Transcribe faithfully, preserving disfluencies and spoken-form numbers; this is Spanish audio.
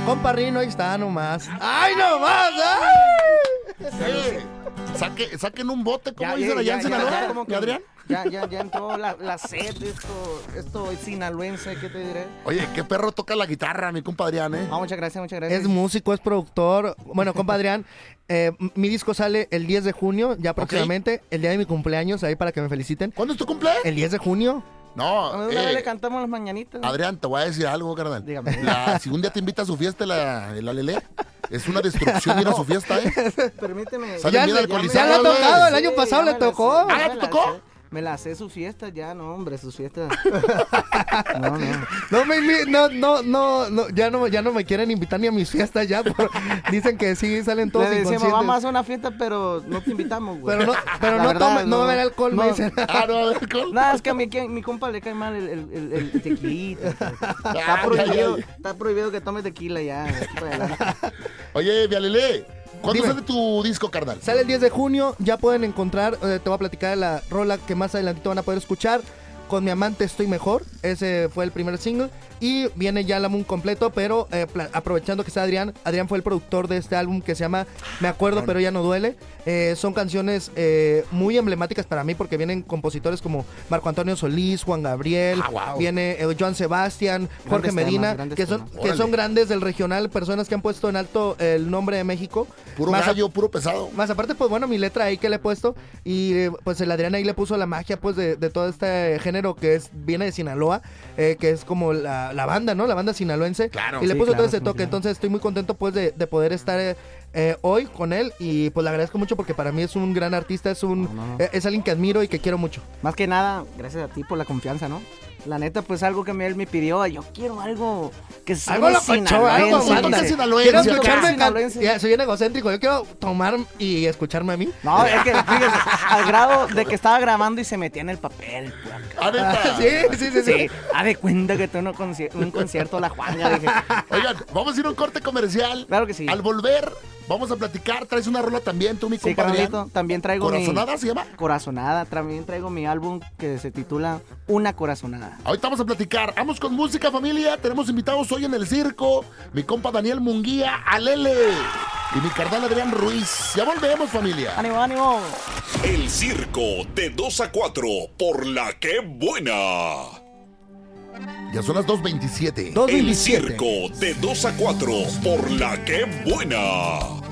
compa Rino, ahí está nomás. ¡Ay, nomás! ¡Ay! Sí. Saque, saquen un bote, como Ya, dicen ya, allá en ya, Sinaloa, ya, como que- Adrián. Ya, ya, ya entró la, la sed, esto, esto es sinaloense, ¿qué te diré? Oye, qué perro toca la guitarra, mi compa Adrián, ¿eh? Ah, muchas gracias, muchas gracias. Es músico, es productor. Bueno, compa Adrián, eh, mi disco sale el diez de junio, ya próximamente, el día de mi cumpleaños, ahí para que me feliciten. ¿Cuándo es tu cumpleaños? El diez de junio. No, Una vez eh, le cantamos las mañanitas. Adrián, te voy a decir algo, carnal. Dígame. La, si un día te invita a su fiesta, la, la Lele, es una destrucción ir a su fiesta, ¿eh? Permíteme. Sale Ya, bien le- alcoholizado, ya le ha güey. tocado, el Sí, año pasado ya le me la tocó. sé, ya Ah, me ¿te la tocó? sé. Me la sé sus fiestas ya, no, hombre, sus fiestas. No, no. No me invi- no, no, no, no, ya no, ya no me quieren invitar ni a mis fiestas ya. por- dicen que sí salen todos Le decimos, inconscientes. vamos a hacer una fiesta, pero no te invitamos, güey. Pero no, pero La no, verdad, tome- no va a haber alcohol, no. me dicen. Ah, no, alcohol. Nada, es que a mi, que a mi compa le cae mal el, el, el, el tequilita. Ah, Está prohibido, ya, ya. está prohibido que tome tequila ya. de aquí para adelante. Oye, Vialele, ¿cuándo Dime. sale tu disco, carnal? Sale el diez de junio, ya pueden encontrar, eh, te voy a platicar de la rola que más adelantito van a poder escuchar. Con mi amante estoy mejor, ese fue el primer single. Y viene ya el álbum completo, pero eh, pla- aprovechando que está Adrián, Adrián fue el productor de este álbum que se llama Me acuerdo pero ya no duele. Eh, son canciones eh, muy emblemáticas para mí porque vienen compositores como Marco Antonio Solís, Juan Gabriel, Ah, wow. viene eh, Joan Sebastián, Jorge Grandes Medina, temas, grandes que son, temas. que son Órale. grandes del regional, personas que han puesto en alto el nombre de México. Puro Más a- gallo, puro pesado. más aparte, pues bueno, mi letra ahí que le he puesto. Y eh, pues el Adrián ahí le puso la magia pues de, de todo este género que es viene de Sinaloa, eh, que es como la, la banda, ¿no? La banda sinaloense. Claro, y le sí, puso claro, todo ese sí, toque. claro. Entonces estoy muy contento pues de, de poder estar eh, eh, hoy con él. Y pues le agradezco mucho porque para mí es un gran artista, es un No, no, no. eh, es alguien que admiro y que quiero mucho. Más que nada, gracias a ti por la confianza, ¿no? La neta, pues algo que me- él me pidió, yo quiero algo que sea Algo locochón, algo un manda. toque sinaloense Quiero acá. escucharme can- Sinaloense. ya, soy bien egocéntrico. Yo quiero tomar y escucharme a mí. No, es que, fíjese, al grado de que estaba grabando y se metía en el papel, pues, acá. Ah, neta. Sí, sí, sí, sí. Sí, haz de cuenta que tengo un, conci- un concierto a la Juanga, dije. Oigan, vamos a ir a un corte comercial. Claro que sí. Al volver, vamos a platicar. Traes una rola también, tú, mi Sí, compa Adrián. carnalito, también traigo mi... ¿Corazonada se llama? Corazonada, también traigo mi álbum que se titula Una Corazonada. Ahorita vamos a platicar. Vamos con música, familia. Tenemos invitados hoy en el circo. Mi compa Daniel Munguía, Alele. Y mi carnal Adrián Ruiz. Ya volvemos, familia. ¡Ánimo, ánimo! El circo de dos a cuatro por la que buena. Ya son las dos veintisiete. dos El veintisiete. circo de dos a cuatro por la que buena.